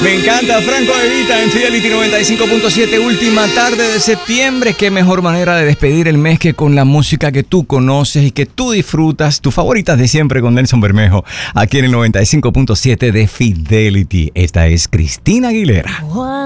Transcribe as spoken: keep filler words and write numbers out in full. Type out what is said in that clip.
Me encanta Franco De Vita en Fidelity noventa y cinco punto siete, última tarde de septiembre. Qué mejor manera de despedir el mes que con la música que tú conoces y que tú disfrutas, tus favoritas de siempre con Nelson Bermejo, aquí en el noventa y cinco punto siete de Fidelity. Esta es Cristina Aguilera.